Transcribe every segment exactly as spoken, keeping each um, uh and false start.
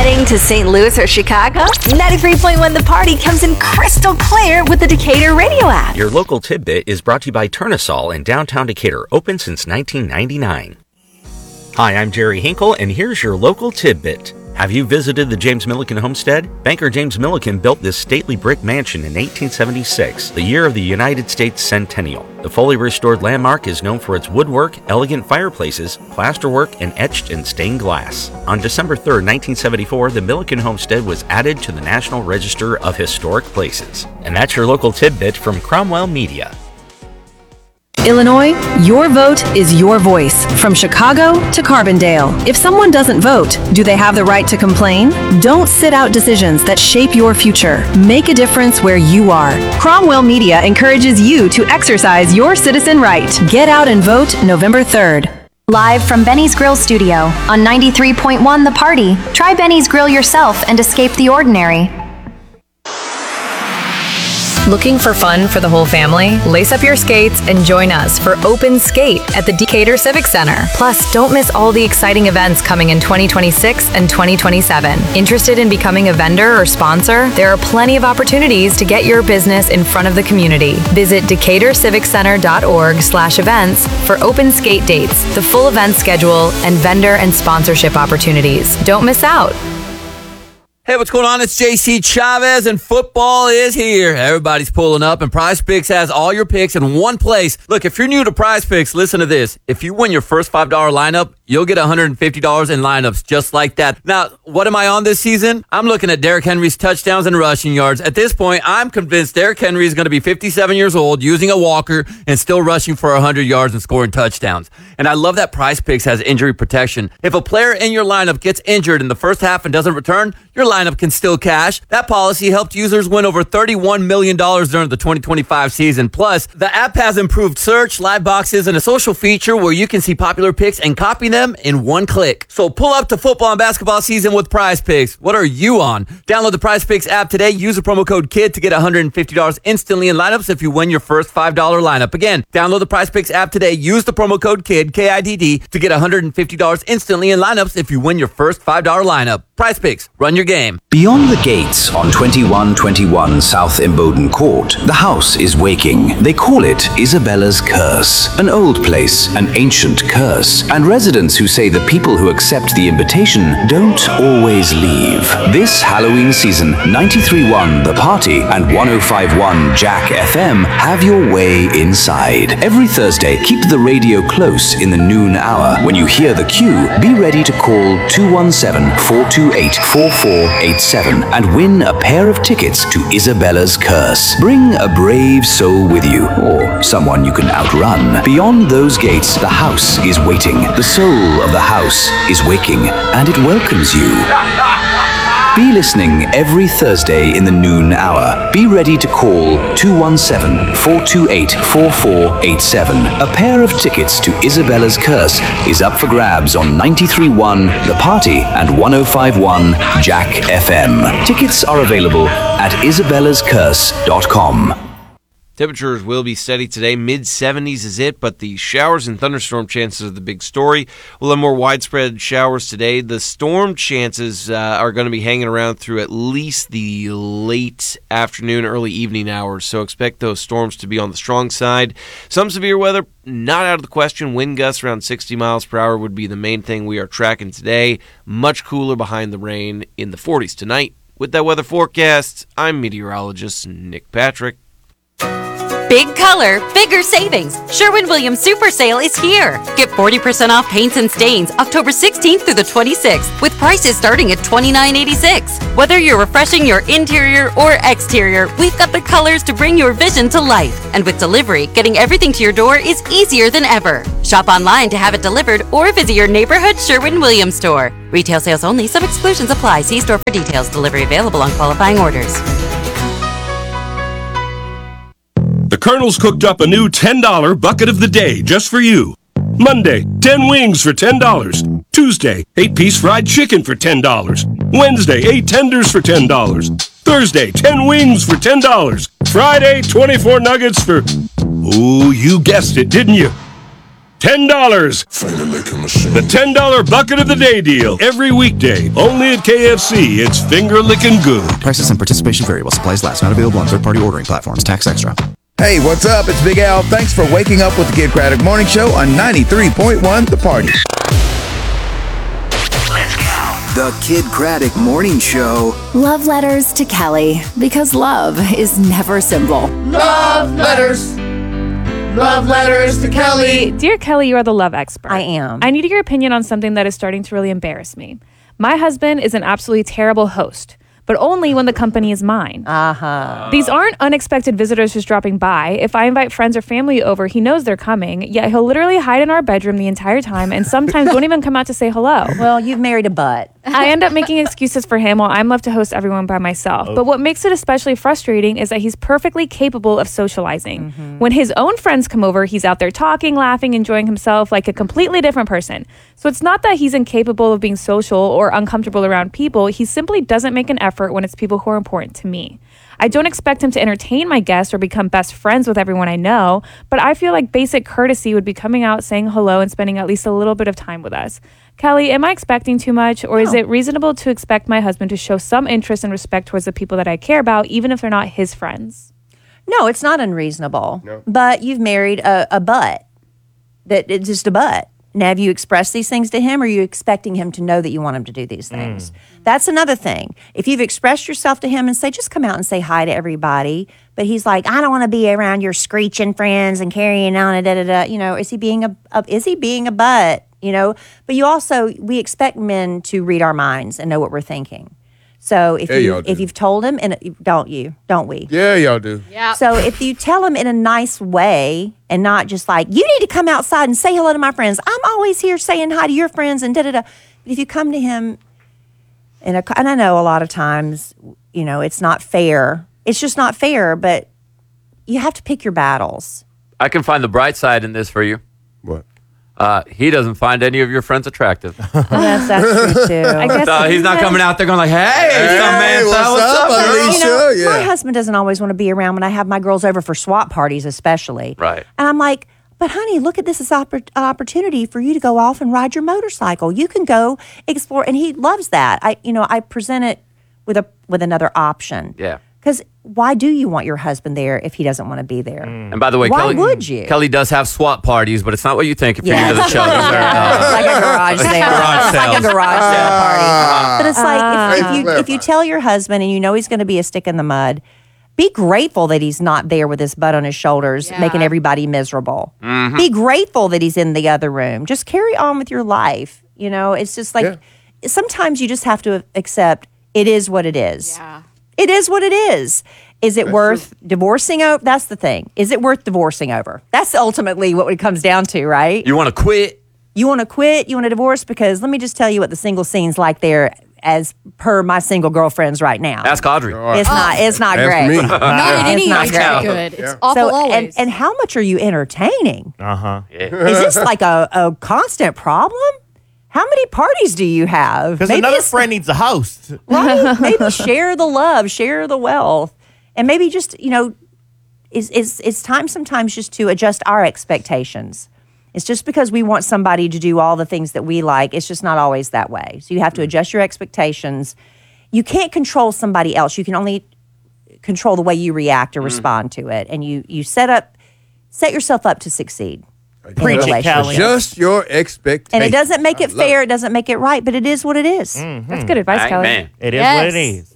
Heading to Saint Louis or Chicago? ninety-three point one The Party comes in crystal clear with the Decatur radio app. Your local tidbit is brought to you by Turnasol in downtown Decatur, open since nineteen ninety-nine. Hi, I'm Jerry Hinkle, and here's your local tidbit. Have you visited the James Milliken homestead? Banker James Milliken built this stately brick mansion in eighteen seventy-six, the year of the United States centennial. The fully restored landmark is known for its woodwork, elegant fireplaces, plasterwork, and etched and stained glass. On December third, nineteen seventy-four, the Milliken homestead was added to the National Register of Historic Places. And that's your local tidbit from Cromwell Media. Illinois, your vote is your voice. From Chicago to Carbondale. If someone doesn't vote, do they have the right to complain? Don't sit out decisions that shape your future. Make a difference where you are. Cromwell Media encourages you to exercise your citizen right. Get out and vote November third. Live from Benny's Grill Studio on ninety-three point one The Party. Try Benny's Grill yourself and escape the ordinary. Looking for fun for the whole family? Lace up your skates and join us for Open Skate at the Decatur Civic Center. Plus, don't miss all the exciting events coming in twenty twenty-six and twenty twenty-seven. Interested in becoming a vendor or sponsor? There are plenty of opportunities to get your business in front of the community. Visit decatur civic center dot org slash events for open skate dates, the full event schedule, and vendor and sponsorship opportunities. Don't miss out. Hey, what's going on? It's J C Chavez, and football is here. Everybody's pulling up, and Prize Picks has all your picks in one place. Look, if you're new to Prize Picks, listen to this. If you win your first five dollars lineup, you'll get one hundred fifty dollars in lineups just like that. Now, what am I on this season? I'm looking at Derrick Henry's touchdowns and rushing yards. At this point, I'm convinced Derrick Henry is going to be fifty-seven years old, using a walker, and still rushing for one hundred yards and scoring touchdowns. And I love that Prize Picks has injury protection. If a player in your lineup gets injured in the first half and doesn't return, your lineup can still cash. That policy helped users win over thirty-one million dollars during the twenty twenty-five season. Plus, the app has improved search, live boxes, and a social feature where you can see popular picks and copy them in one click. So pull up to football and basketball season with Prize Picks. What are you on? Download the Prize Picks app today. Use the promo code KID to get one hundred fifty dollars instantly in lineups if you win your first five dollars lineup. Again, download the Prize Picks app today. Use the promo code KID, K I D D, to get one hundred fifty dollars instantly in lineups if you win your first five dollars lineup. Prize Picks, run your game. Beyond the gates on twenty-one twenty-one South Imboden Court, the house is waking. They call it Isabella's Curse. An old place, an ancient curse, and residents who say the people who accept the invitation don't always leave. This Halloween season, ninety-three point one The Party and one oh five point one Jack F M have your way inside. Every Thursday, keep the radio close in the noon hour. When you hear the cue, be ready to call two one seven, four two eight, four four eight seven and win a pair of tickets to Isabella's Curse. Bring a brave soul with you, or someone you can outrun. Beyond those gates, the house is waiting. The soul of the house is waking, and it welcomes you. Be listening every Thursday in the noon hour. Be ready to call two one seven, four two eight, four four eight seven. A pair of tickets to Isabella's Curse is up for grabs on ninety-three point one The Party and one oh five point one Jack F M. Tickets are available at isabellas curse dot com. Temperatures will be steady today. mid seventies is it, but the showers and thunderstorm chances are the big story. We'll have more widespread showers today. The storm chances uh, are going to be hanging around through at least the late afternoon, early evening hours, so expect those storms to be on the strong side. Some severe weather, not out of the question. Wind gusts around sixty miles per hour would be the main thing we are tracking today. Much cooler behind the rain in the forties tonight. With that weather forecast, I'm meteorologist Nick Patrick. Big color, bigger savings. Sherwin-Williams Super Sale is here. Get forty percent off paints and stains October sixteenth through the twenty-sixth with prices starting at twenty-nine eighty-six. Whether you're refreshing your interior or exterior, we've got the colors to bring your vision to life. And with delivery, getting everything to your door is easier than ever. Shop online to have it delivered or visit your neighborhood Sherwin-Williams store. Retail sales only. Some exclusions apply. See store for details. Delivery available on qualifying orders. The Colonel's cooked up a new ten dollar bucket of the day just for you. Monday, ten wings for ten dollars. Tuesday, eight piece fried chicken for ten dollars. Wednesday, eight tenders for ten dollars. Thursday, ten wings for ten dollars. Friday, twenty-four nuggets for... Ooh, you guessed it, didn't you? ten dollars. The ten dollar bucket of the day deal. Every weekday. Only at K F C. It's finger licking good. Prices and participation vary while supplies last. Not available on third-party ordering platforms. Tax extra. Hey, what's up? It's Big Al. Thanks for waking up with the Kid Craddock Morning Show on ninety-three point one The Party. Let's go. The Kid Craddock Morning Show. Love letters to Kelly, because love is never simple. Love letters. Love letters to Kelly. Dear Kelly, you are the love expert. I am. I need your opinion on something that is starting to really embarrass me. My husband is an absolutely terrible host, but only when the company is mine. Uh-huh. These aren't unexpected visitors just dropping by. If I invite friends or family over, he knows they're coming, yet he'll literally hide in our bedroom the entire time and sometimes don't even come out to say hello. Well, you've married a butt. I end up making excuses for him while I'm left to host everyone by myself. Oh. But what makes it especially frustrating is that he's perfectly capable of socializing. Mm-hmm. When his own friends come over, he's out there talking, laughing, enjoying himself like a completely different person. So it's not that he's incapable of being social or uncomfortable around people. He simply doesn't make an effort when it's people who are important to me. I don't expect him to entertain my guests or become best friends with everyone I know, but I feel like basic courtesy would be coming out, saying hello, and spending at least a little bit of time with us. Kelly, am I expecting too much, or no. is it reasonable to expect my husband to show some interest and respect towards the people that I care about, even if they're not his friends? No, it's not unreasonable. No. But you've married a, a butt. That it's just a butt. Now, have you expressed these things to him, or are you expecting him to know that you want him to do these things? Mm. That's another thing. If you've expressed yourself to him and say, just come out and say hi to everybody, but he's like, I don't want to be around your screeching friends and carrying on, and da da da. You know, is he being a, a is he being a butt? You know, but you also we expect men to read our minds and know what we're thinking. So if yeah, you y'all do. if you've told him, and don't you, don't we? Yeah, y'all do. Yeah. So if you tell him in a nice way and not just like, you need to come outside and say hello to my friends. I'm always here saying hi to your friends and da da da. But if you come to him, in a, and I know a lot of times, you know, it's not fair. It's just not fair, but you have to pick your battles. I can find the bright side in this for you. What? Uh, he doesn't find any of your friends attractive. Yes, that's true too. I guess So he's not coming out there going like, hey, Hey, Samantha, what's what's up, up, girl? Alicia? You know, Yeah. my husband doesn't always want to be around when I have my girls over for swap parties, especially. Right. And I'm like, but honey, look at this as oppor- an opportunity for you to go off and ride your motorcycle. You can go explore, and he loves that. I, you know, I present it with a with another option. Yeah. Because why do you want your husband there if he doesn't want to be there? And by the way, why Kelly, would you? Kelly does have swap parties, but it's not what you think if Yeah. you're new to the show. Those are, uh, It's like a garage sale. Garage It's like a sales. garage sale party. But it's like if, Hey, if you if you tell your husband and you know he's going to be a stick in the mud, be grateful that he's not there with his butt on his shoulders, Yeah. making everybody miserable. Mhm. Be grateful that he's in the other room. Just carry on with your life. You know, it's just like Yeah. sometimes you just have to accept it is what it is. Yeah. It is what it is. Is it worth divorcing over? That's the thing. Is it worth divorcing over? That's ultimately what it comes down to, right? You want to quit? You want to quit? You want to divorce? Because let me just tell you what the single scene's like there, as per my single girlfriends right now. Ask Audrey. It's not. It's not Ask great. me. Not in any It's not way great. good. It's Yeah. awful So, always. and, and how much are you entertaining? Uh huh. Yeah. Is this like a, a constant problem? How many parties do you have? Because Maybe another it's- friend needs a host. Right? Maybe share the love, share the wealth, and maybe just you know, it's it's it's time sometimes just to adjust our expectations. It's just because we want somebody to do all the things that we like. It's just not always that way. So you have to adjust your expectations. You can't control somebody else. You can only control the way you react or Mm. respond to it, and you you set up set yourself up to succeed. in a Preach it, relationship. Kelly. Just your expectations. And it doesn't make it I love fair. It doesn't make it right, but it is what it is. That's good advice, Kelly. Man. It is Yes. what it is.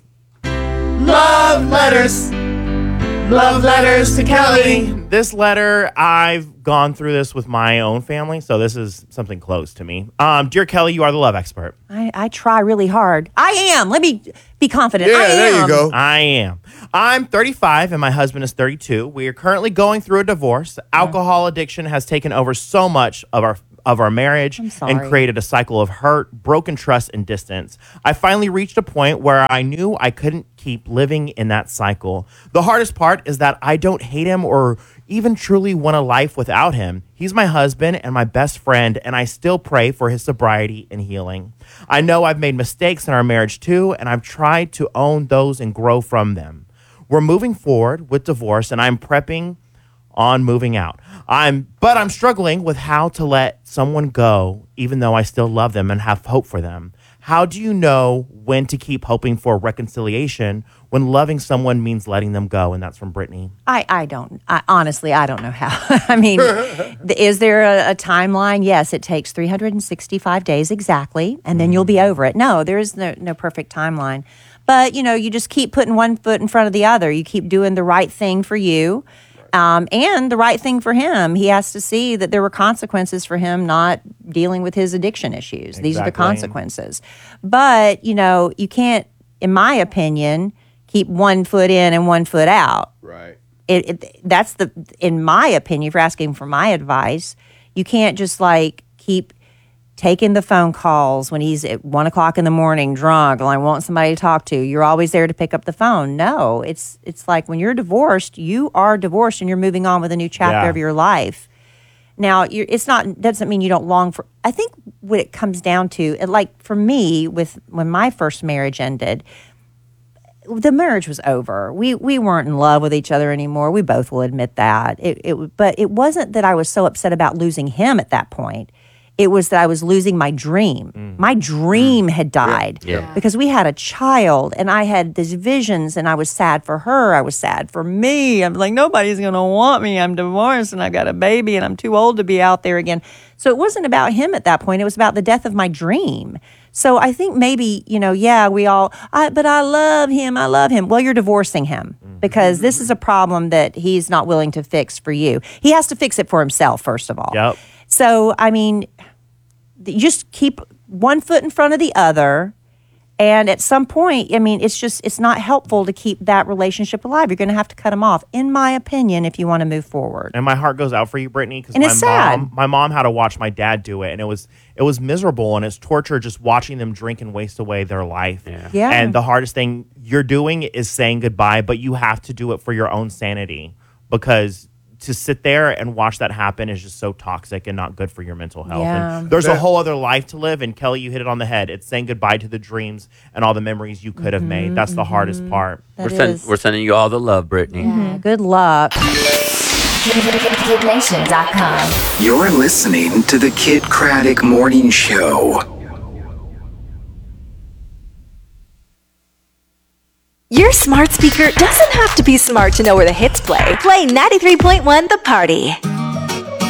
Love letters. Love letters to Kelly. This letter, I've gone through this with my own family, so this is something close to me. Um, Dear Kelly, you are the love expert. I, I try really hard. I am. Let me be confident. Yeah, I am. there you go. I am. I'm thirty-five and my husband is thirty-two. We are currently going through a divorce. Alcohol addiction has taken over so much of our of our marriage and sorry. created a cycle of hurt, broken trust, and distance. I finally reached a point where I knew I couldn't keep living in that cycle. The hardest part is that I don't hate him or even truly want a life without him. He's my husband and my best friend, and I still pray for his sobriety and healing. I know I've made mistakes in our marriage too, and I've tried to own those and grow from them. We're moving forward with divorce, and I'm prepping on moving out. I'm, but I'm struggling with how to let someone go, even though I still love them and have hope for them. How do you know when to keep hoping for reconciliation when loving someone means letting them go? And that's from Brittany. I, I don't, I, honestly, I don't know how. I mean, is there a, a timeline? Yes, it takes three hundred sixty-five days exactly, and then you'll be over it. No, there is no, no perfect timeline. But, you know, you just keep putting one foot in front of the other. You keep doing the right thing for you. Um, and the right thing for him. He has to see that there were consequences for him not dealing with his addiction issues. Exactly. These are the consequences. But, you know, you can't, in my opinion, keep one foot in and one foot out. Right. It, it that's the, in my opinion, if you're asking for my advice, you can't just like keep taking the phone calls when he's at one o'clock in the morning, drunk, and I want somebody to talk to. You're always there to pick up the phone. No, it's it's like when you're divorced, you are divorced and you're moving on with a new chapter Yeah. of your life. Now, you're, it's not doesn't mean you don't long for. I think what it comes down to, and like for me, with when my first marriage ended, the marriage was over. We we weren't in love with each other anymore. We both will admit that. It, it but it wasn't that I was so upset about losing him at that point. It was that I was losing my dream. Mm. My dream mm. had died yeah. Yeah. because we had a child and I had these visions and I was sad for her. I was sad for me. I'm like, nobody's going to want me. I'm divorced and I've got a baby and I'm too old to be out there again. So it wasn't about him at that point. It was about the death of my dream. So I think maybe, you know, yeah, we all, I, but I love him. I love him. Well, you're divorcing him mm. because this is a problem that he's not willing to fix for you. He has to fix it for himself, first of all. Yep. So, I mean, you just keep one foot in front of the other. And at some point, I mean, it's just, it's not helpful to keep that relationship alive. You're going to have to cut them off, in my opinion, if you want to move forward. And my heart goes out for you, Brittany, because And my it's sad. mom, my mom had to watch my dad do it, and it was it was miserable and it's torture just watching them drink and waste away their life. Yeah. Yeah. And the hardest thing you're doing is saying goodbye, but you have to do it for your own sanity, because to sit there and watch that happen is just so toxic and not good for your mental health. Yeah. And there's a whole other life to live. And Kelly, you hit it on the head. It's saying goodbye to the dreams and all the memories you could have Mm-hmm, made. That's the mm-hmm. hardest part. We're, send, we're sending you all the love, Brittany. Yeah. Good luck. Kid Nation dot com. You're listening to the Kid Craddock Morning Show. Your smart speaker doesn't have to be smart to know where the hits play. Play ninety-three point one The Party.